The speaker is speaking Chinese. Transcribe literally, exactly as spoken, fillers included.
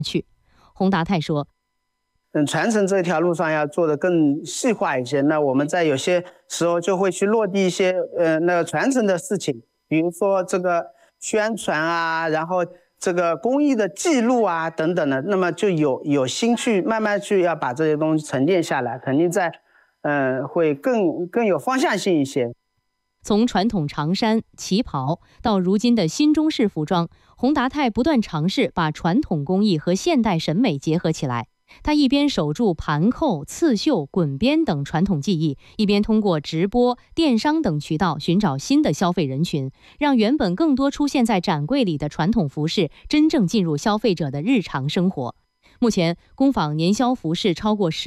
去。洪达泰说， 嗯，传承这条路上要做得更细化一些。那我们在有些时候就会去落地一些呃那个传承的事情，比如说这个宣传啊，然后这个公益的记录啊等等的，那么就有有心去慢慢去要把这些东西沉淀下来，肯定在呃会更更有方向性一些。 从传统长衫、旗袍到如今的新中式服装，洪达泰不断尝试把传统工艺和现代审美结合起来。他一边守住盘扣、刺绣、滚边等传统技艺，一边通过直播、电商等渠道寻找新的消费人群，让原本更多出现在展柜里的传统服饰真正进入消费者的日常生活。目前，工坊年销服饰超过十